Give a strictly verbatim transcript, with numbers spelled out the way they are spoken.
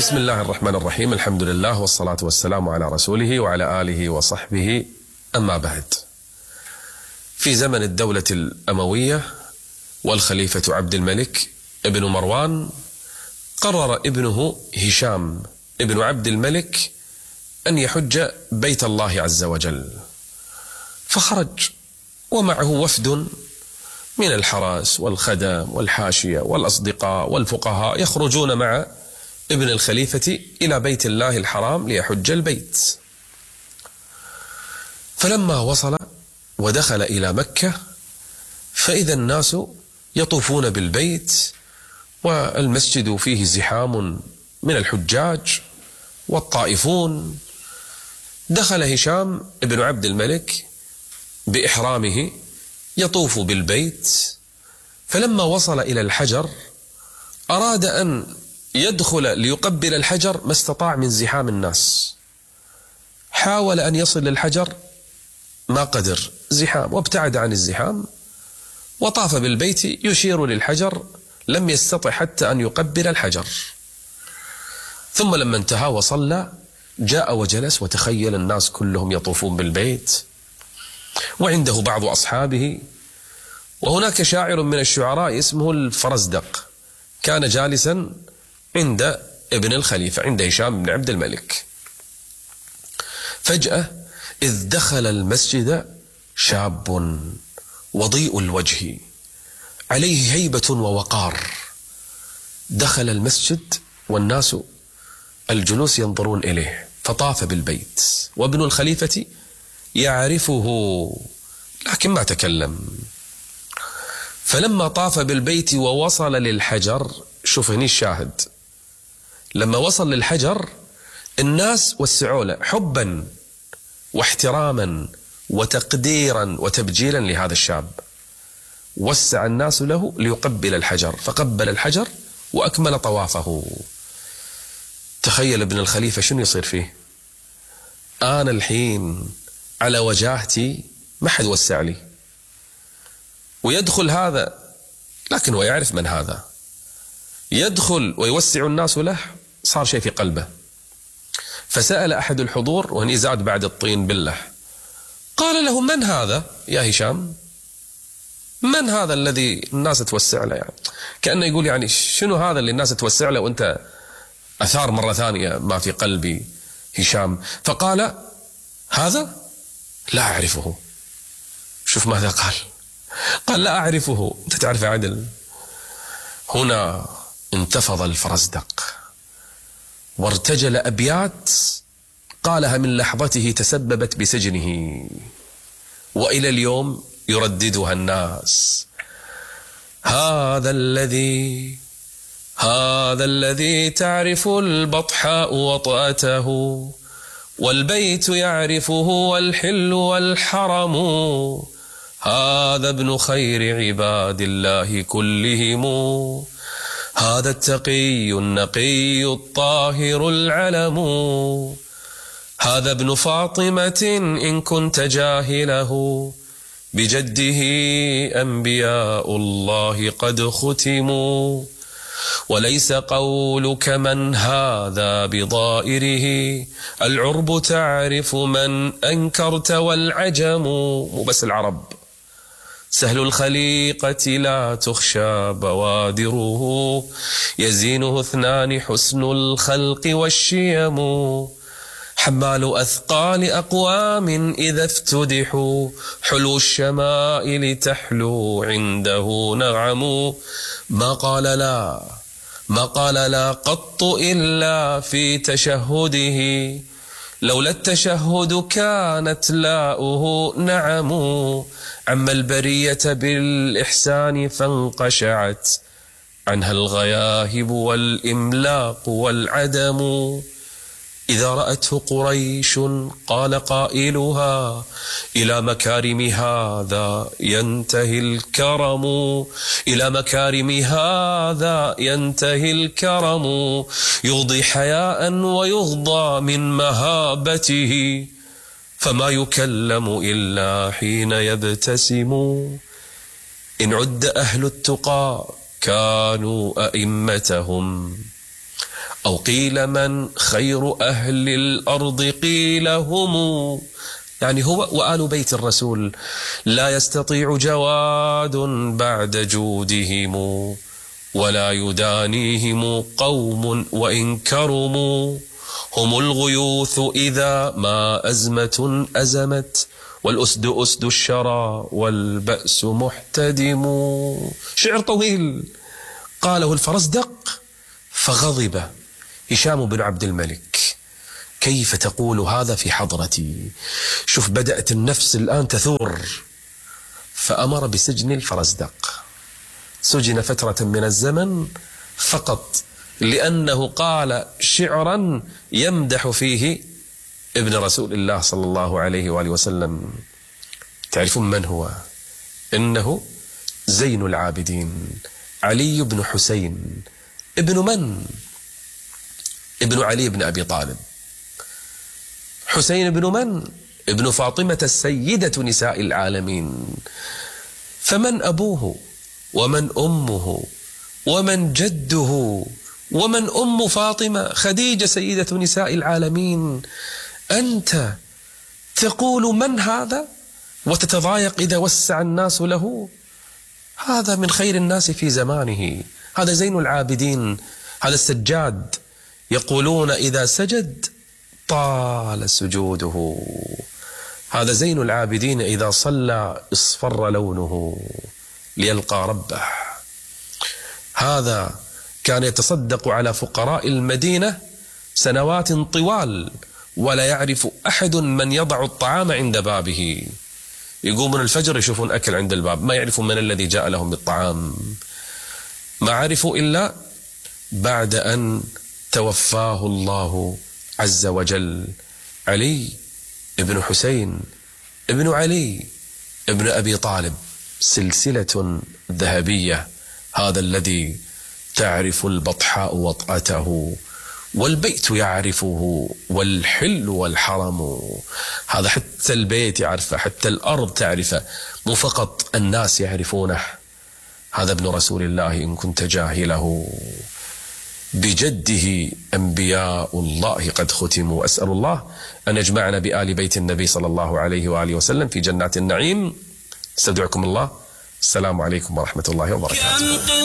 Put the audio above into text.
بسم الله الرحمن الرحيم. الحمد لله والصلاة والسلام على رسوله وعلى آله وصحبه. أما بعد، في زمن الدولة الأموية والخليفة عبد الملك ابن مروان، قرر ابنه هشام ابن عبد الملك أن يحج بيت الله عز وجل، فخرج ومعه وفد من الحرس والخدم والحاشية والأصدقاء والفقهاء يخرجون مع ابن الخليفة إلى بيت الله الحرام ليحج البيت. فلما وصل ودخل إلى مكة فإذا الناس يطوفون بالبيت والمسجد فيه زحام من الحجاج والطائفون. دخل هشام ابن عبد الملك بإحرامه يطوف بالبيت، فلما وصل إلى الحجر أراد أن يدخل ليقبل الحجر، ما استطاع من زحام الناس. حاول أن يصل للحجر ما قدر، زحام، وابتعد عن الزحام وطاف بالبيت يشير للحجر، لم يستطع حتى أن يقبل الحجر. ثم لما انتهى وصلى جاء وجلس، وتخيل الناس كلهم يطوفون بالبيت وعنده بعض أصحابه، وهناك شاعر من الشعراء اسمه الفرزدق كان جالسا عند ابن الخليفة عند هشام بن عبد الملك. فجأة إذ دخل المسجد شاب وضيء الوجه عليه هيبة ووقار. دخل المسجد والناس الجلوس ينظرون إليه، فطاف بالبيت وابن الخليفة يعرفه لكن ما تكلم. فلما طاف بالبيت ووصل للحجر، شوف هني الشاهد، لما وصل للحجر الناس وسعوا له حبا واحتراما وتقديرا وتبجيلا لهذا الشاب. وسع الناس له ليقبل الحجر، فقبل الحجر وأكمل طوافه. تخيل ابن الخليفة شنو يصير فيه؟ أنا الحين على وجاهتي ما حد وسع لي، ويدخل هذا لكن هو يعرف من هذا، يدخل ويوسع الناس له، صار شيء في قلبه. فسأل أحد الحضور، وهني زاد بعد الطين بالله، قال له: من هذا يا هشام؟ من هذا الذي الناس توسع له؟ يعني كأنه يقول يعني شنو هذا اللي الناس توسع له وانت أثار مرة ثانية ما في قلبي هشام. فقال: هذا لا أعرفه. شوف ماذا قال، قال: لا أعرفه. أنت تعرف عدل. هنا انتفض الفرزدق وارتجل أبيات قالها من لحظته تسببت بسجنه، وإلى اليوم يرددها الناس: هذا الذي هذا الذي تعرف البطحاء وطأته، والبيت يعرفه والحل والحرم، هذا ابن خير عباد الله كلهم، هذا التقي النقي الطاهر العلم، هذا ابن فاطمة إن كنت جاهله، بجده أنبياء الله قد ختموا، وليس قولك من هذا بضائره، العرب تعرف من أنكرت والعجم. مو بس العرب، سهل الخليقة لا تخشى بوادره، يزينه اثنان حسن الخلق والشيم، حمال أثقال أقوام إذا افتدحوا، حلو الشمائل تحلو عنده نعم، ما قال لا ما قال لا قط إلا في تشهده، لولا التشهد كانت لاؤه نعم، عم البرية بالإحسان فانقشعت عنها الغياهب والإملاق والعدم، إذا رأته قريش قال قائلها إلى مكارم هذا ينتهي الكرم، إلى مكارم هذا ينتهي الكرم، يغضي حياء ويغضى من مهابته، فما يكلم إلا حين يبتسم، إن عد أهل التقى كانوا أئمتهم، أو قيل من خير أهل الأرض قيل هم، يعني هو وآل بيت الرسول. لا يستطيع جواد بعد جودهم، ولا يدانيهم قوم وإن كرموا. هم الغيوث إذا ما أزمة أزمت، والأسد أسد الشرى والبأس محتدم. شعر طويل قاله الفرزدق فغضب هشام بن عبد الملك: كيف تقول هذا في حضرتي؟ شوف بدأت النفس الآن تثور، فأمر بسجن الفرزدق. سجن فترة من الزمن فقط لأنه قال شعرا يمدح فيه ابن رسول الله صلى الله عليه وآله وسلم. تعرفون من هو؟ إنه زين العابدين علي بن حسين. ابن من؟ ابن علي بن أبي طالب. حسين ابن من؟ ابن فاطمة السيدة نساء العالمين. فمن أبوه ومن أمه ومن جده ومن أم فاطمة خديجة سيدة نساء العالمين؟ أنت تقول من هذا وتتضايق إذا وسع الناس له؟ هذا من خير الناس في زمانه، هذا زين العابدين، هذا السجاد. يقولون إذا سجد طال سجوده. هذا زين العابدين إذا صلى اصفر لونه ليلقى ربه. هذا كان يتصدق على فقراء المدينة سنوات طوال، ولا يعرف أحد من يضع الطعام عند بابه. يقومون الفجر يشوفون أكل عند الباب، ما يعرفون من الذي جاء لهم بالطعام. ما عرفوا إلا بعد أن توفاه الله عز وجل. علي ابن حسين ابن علي ابن أبي طالب، سلسلة ذهبية. هذا الذي تعرف البطحاء وطأته والبيت يعرفه والحل والحرم. هذا حتى البيت يعرفه، حتى الأرض تعرفه، مو فقط الناس يعرفونه. هذا ابن رسول الله إن كنت جاهله. بجده أنبياء الله قد ختموا. أسأل الله أن يجمعنا بآل بيت النبي صلى الله عليه وآله وسلم في جنات النعيم. استودعكم الله. السلام عليكم ورحمة الله وبركاته.